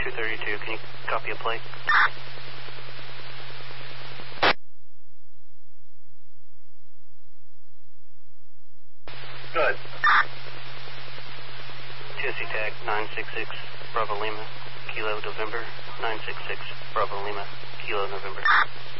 232, can you copy a plate? Good. TSC tag 966 Bravo Lima, Kilo November, 966 Bravo Lima, Kilo November.